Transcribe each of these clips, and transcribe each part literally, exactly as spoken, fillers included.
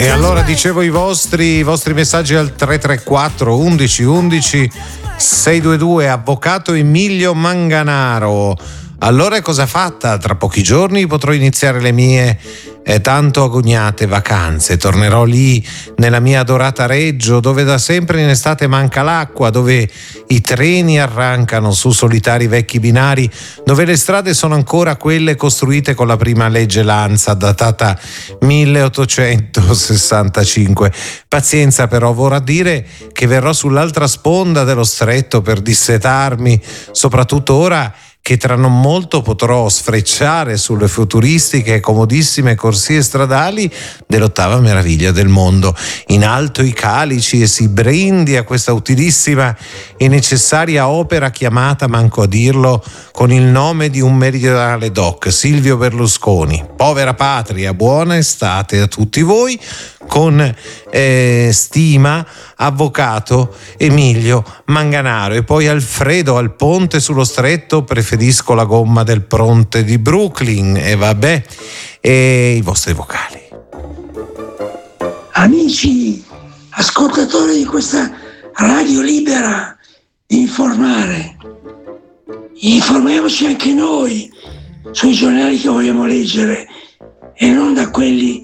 E allora dicevo i vostri, i vostri messaggi al tre tre quattro undici undici seicentoventidue. Avvocato Emilio Manganaro, allora è cosa fatta? Tra pochi giorni potrò iniziare le mie eh, tanto agognate vacanze. Tornerò lì nella mia adorata Reggio, dove da sempre in estate manca l'acqua, dove i treni arrancano su solitari vecchi binari, dove le strade sono ancora quelle costruite con la prima legge Lanza, datata milleottocentosessantacinque. Pazienza però, vorrà dire che verrò sull'altra sponda dello stretto per dissetarmi, soprattutto ora che tra non molto potrò sfrecciare sulle futuristiche e comodissime corsie stradali dell'ottava meraviglia del mondo. In alto i calici e si brindi a questa utilissima e necessaria opera chiamata, manco a dirlo, con il nome di un meridionale doc, Silvio Berlusconi. Povera patria, buona estate a tutti voi. Con eh, stima, avvocato Emilio Manganaro. E poi Alfredo al ponte sullo stretto, preferisco la gomma del ponte di Brooklyn. E vabbè, e i vostri vocali. Amici ascoltatori di questa radio libera di informare, informiamoci anche noi sui giornali che vogliamo leggere e non da quelli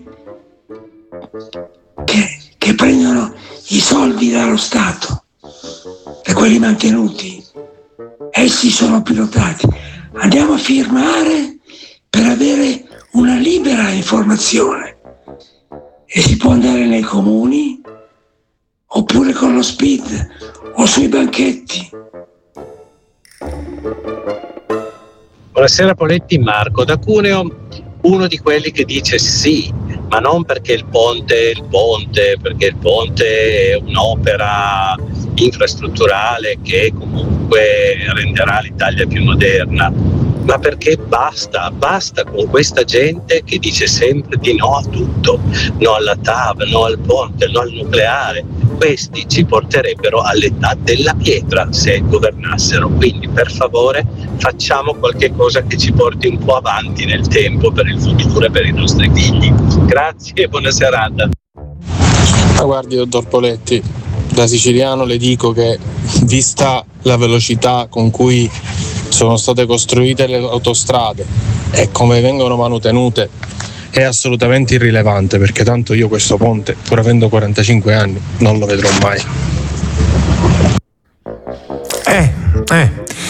Che, che prendono i soldi dallo Stato, da quelli mantenuti. Essi sono pilotati. Andiamo a firmare per avere una libera informazione e si può andare nei comuni oppure con lo speed o sui banchetti. Buonasera Poletti, Marco da Cuneo, uno di quelli che dice sì, ma non perché il ponte è il ponte, perché il ponte è un'opera infrastrutturale che comunque renderà l'Italia più moderna, ma perché basta, basta con questa gente che dice sempre di no a tutto, no alla T A V, no al ponte, no al nucleare. Questi ci porterebbero all'età della pietra se governassero, quindi per favore facciamo qualche cosa che ci porti un po' avanti nel tempo per il futuro e per i nostri figli. Grazie e buona serata. Ma guardi, dottor Poletti, da siciliano le dico che vista la velocità con cui sono state costruite le autostrade e come vengono manutenute è assolutamente irrilevante, perché tanto io questo ponte, pur avendo quarantacinque anni, non lo vedrò mai. Eh, eh.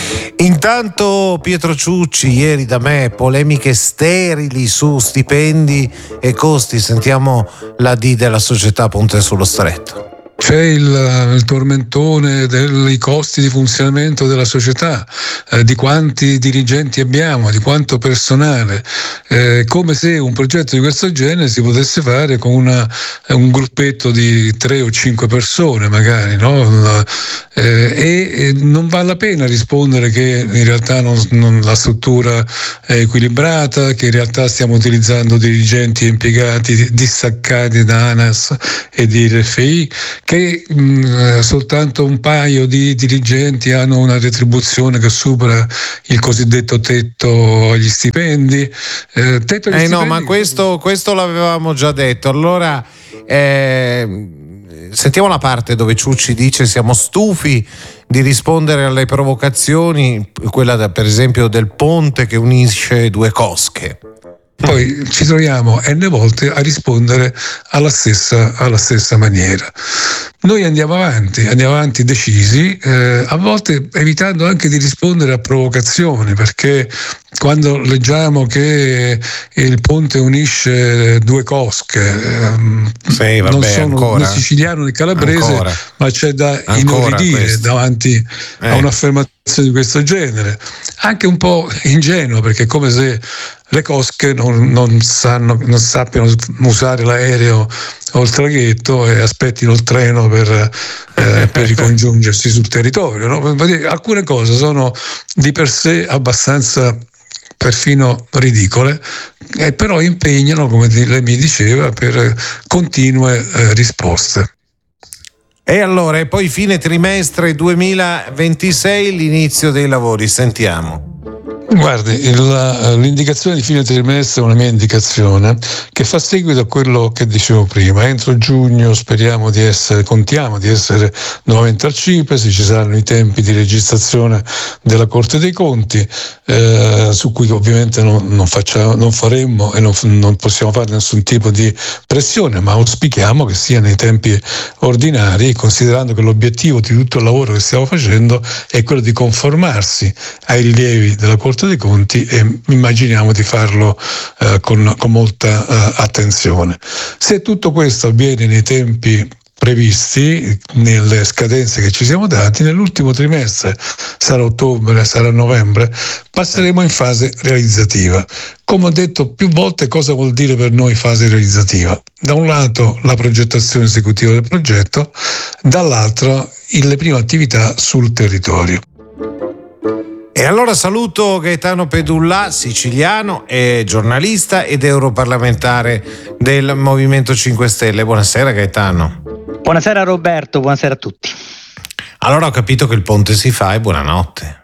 Intanto Pietro Ciucci, ieri da me, polemiche sterili su stipendi e costi. Sentiamo la D della società Ponte sullo Stretto. C'è il, il tormentone dei costi di funzionamento della società, eh, di quanti dirigenti abbiamo, di quanto personale, eh, come se un progetto di questo genere si potesse fare con una, un gruppetto di tre o cinque persone magari, no? Eh, e, e non vale la pena rispondere che in realtà non, non, la struttura è equilibrata, che in realtà stiamo utilizzando dirigenti e impiegati distaccati da ANAS e di R F I, che mh, soltanto un paio di dirigenti hanno una retribuzione che supera il cosiddetto tetto agli stipendi. Eh, tetto agli eh stipendi no, ma questo, questo l'avevamo già detto. Allora eh, sentiamo la parte dove Ciucci dice: siamo stufi di rispondere alle provocazioni, quella da, per esempio del ponte che unisce due cosche. Poi ci troviamo n volte a rispondere alla stessa, alla stessa maniera. Noi andiamo avanti, andiamo avanti decisi, eh, a volte evitando anche di rispondere a provocazioni, perché quando leggiamo che il ponte unisce due cosche, ehm, sì, vabbè, non sono ancora, né siciliano né calabrese, ancora, ma c'è da inorridire davanti eh. a un'affermazione di questo genere, anche un po' ingenuo, perché è come se le cosche non, non, sanno, non sappiano usare l'aereo o il traghetto e aspettino il treno per, eh, per ricongiungersi sul territorio, no? Alcune cose sono di per sé abbastanza perfino ridicole, e però impegnano, come lei mi diceva, per continue eh, risposte. E allora, e poi fine trimestre duemilaventisei, l'inizio dei lavori, sentiamo. Guardi, il, l'indicazione di fine trimestre è una mia indicazione che fa seguito a quello che dicevo prima. Entro giugno speriamo di essere, contiamo di essere nuovamente al CIPES, ci saranno i tempi di registrazione della Corte dei Conti, eh, su cui ovviamente non, non, facciamo, non faremmo e non, non possiamo fare nessun tipo di pressione, ma auspichiamo che sia nei tempi ordinari, considerando che l'obiettivo di tutto il lavoro che stiamo facendo è quello di conformarsi ai rilievi della Corte dei Conti, e immaginiamo di farlo eh, con, con molta eh, attenzione. Se tutto questo avviene nei tempi previsti, nelle scadenze che ci siamo dati, nell'ultimo trimestre, sarà ottobre, sarà novembre, passeremo in fase realizzativa. Come ho detto più volte, cosa vuol dire per noi fase realizzativa? Da un lato la progettazione esecutiva del progetto, dall'altro le prime attività sul territorio. E allora saluto Gaetano Pedulla, siciliano, e giornalista ed europarlamentare del Movimento cinque Stelle. Buonasera Gaetano. Buonasera Roberto, buonasera a tutti. Allora ho capito che il ponte si fa e buonanotte.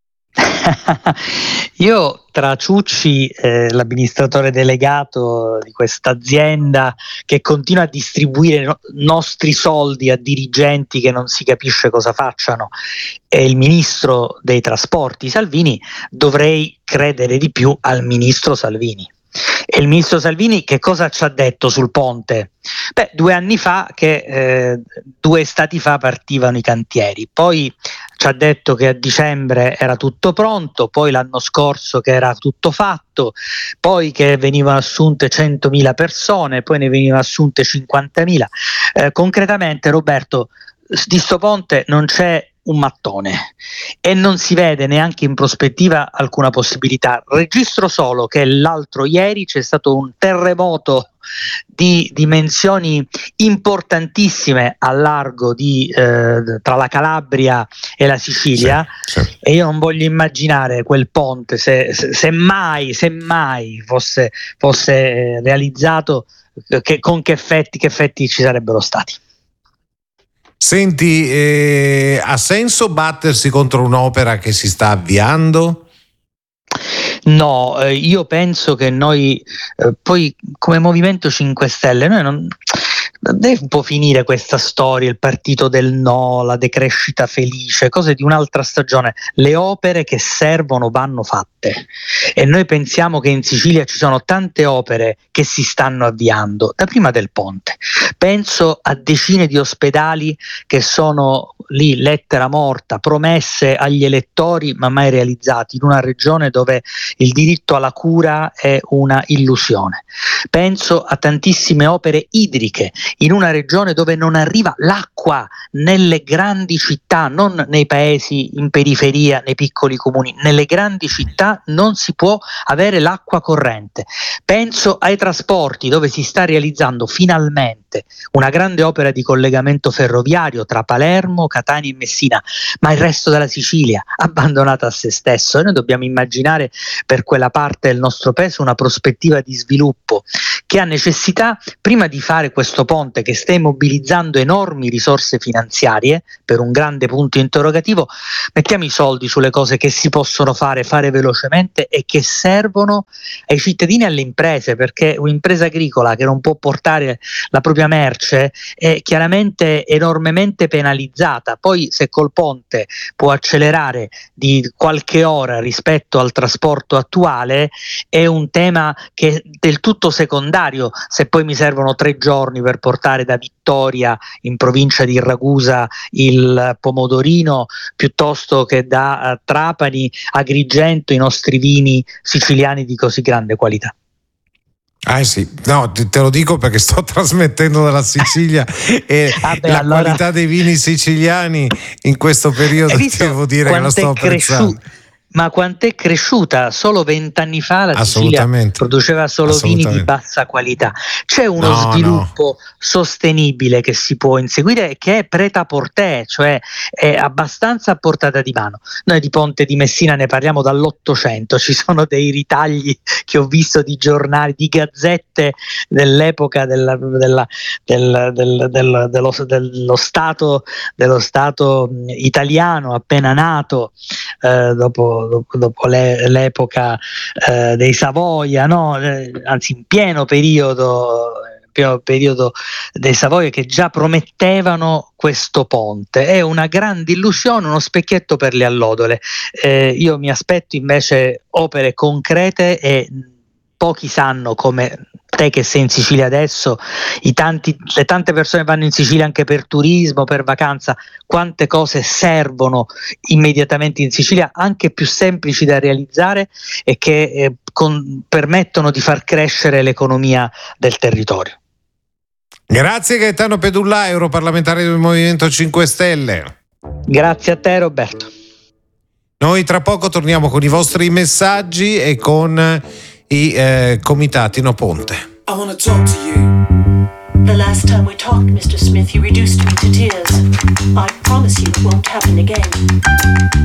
Io tra Ciucci, eh, l'amministratore delegato di questa azienda che continua a distribuire no- nostri soldi a dirigenti che non si capisce cosa facciano, e il ministro dei trasporti Salvini, dovrei credere di più al ministro Salvini. E il ministro Salvini che cosa ci ha detto sul ponte? Beh, due anni fa che eh, due estati fa partivano i cantieri, poi ci ha detto che a dicembre era tutto pronto, poi l'anno scorso che era tutto fatto, poi che venivano assunte centomila persone, poi ne venivano assunte cinquantamila. Eh, concretamente, Roberto, di sto ponte non c'è un mattone e non si vede neanche in prospettiva alcuna possibilità. Registro solo che l'altro ieri c'è stato un terremoto di dimensioni importantissime a largo di, eh, tra la Calabria e la Sicilia, sì, sì. E io non voglio immaginare quel ponte se, se, se mai, se mai fosse, fosse realizzato, che, con che effetti, che effetti ci sarebbero stati. Senti, eh, ha senso battersi contro un'opera che si sta avviando? No, eh, io penso che noi, eh, poi come Movimento cinque Stelle, noi non deve un po' finire questa storia, il partito del no, la decrescita felice, cose di un'altra stagione. Le opere che servono vanno fatte e noi pensiamo che in Sicilia ci sono tante opere che si stanno avviando, da prima del ponte. Penso a decine di ospedali che sono lì, lettera morta, promesse agli elettori ma mai realizzati, in una regione dove il diritto alla cura è una illusione. Penso a tantissime opere idriche in una regione dove non arriva l'acqua nelle grandi città, non nei paesi in periferia, nei piccoli comuni, nelle grandi città non si può avere l'acqua corrente. Penso ai trasporti, dove si sta realizzando finalmente una grande opera di collegamento ferroviario tra Palermo, Catania e Messina, ma il resto della Sicilia abbandonata a se stesso, e noi dobbiamo immaginare per quella parte del nostro paese una prospettiva di sviluppo che ha necessità, prima di fare questo ponte che sta immobilizzando enormi risorse finanziarie, per un grande punto interrogativo, mettiamo i soldi sulle cose che si possono fare, fare velocemente e che servono ai cittadini e alle imprese, perché un'impresa agricola che non può portare la propria merce è chiaramente enormemente penalizzata. Poi se col ponte può accelerare di qualche ora rispetto al trasporto attuale è un tema che è del tutto secondario. Se poi mi servono tre giorni per portare da Vittoria in provincia di Ragusa il pomodorino, piuttosto che da uh, Trapani a Agrigento i nostri vini siciliani di così grande qualità. Ah sì, no, te lo dico perché sto trasmettendo dalla Sicilia e ah beh, la allora... qualità dei vini siciliani in questo periodo devo dire che lo sto apprezzando. Cresciuto? Ma quant'è cresciuta? Solo vent'anni fa la Sicilia produceva solo vini di bassa qualità. C'è uno no, sviluppo no. sostenibile che si può inseguire, che è prêt-à-porter, cioè è abbastanza a portata di mano. Noi di Ponte di Messina ne parliamo dall'Ottocento, ci sono dei ritagli che ho visto di giornali, di gazzette dell'epoca della, della, del, del, del, dello, dello, stato, dello Stato italiano appena nato, eh, dopo dopo, dopo, dopo le, l'epoca eh, dei Savoia, no? Eh, anzi in pieno periodo periodo dei Savoia, che già promettevano questo ponte. È una grande illusione, uno specchietto per le allodole. Eh, io mi aspetto invece opere concrete, e pochi sanno, come te che sei in Sicilia adesso, i tanti, le tante persone vanno in Sicilia anche per turismo, per vacanza, quante cose servono immediatamente in Sicilia, anche più semplici da realizzare e che eh, con, permettono di far crescere l'economia del territorio. Grazie Gaetano Pedulla, europarlamentare del Movimento cinque Stelle. Grazie a te Roberto. Noi tra poco torniamo con i vostri messaggi e con i eh, comitati No Ponte. I wanna talk to you. The last time we talked, mister Smith, you reduced me to tears. I promise you it won't happen again.